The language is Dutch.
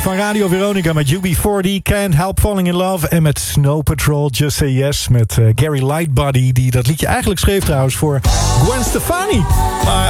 van Radio Veronica met UB40, Can't Help Falling in Love. En met Snow Patrol, Just Say Yes met Gary Lightbody. Die dat liedje eigenlijk schreef trouwens voor Gwen Stefani. Maar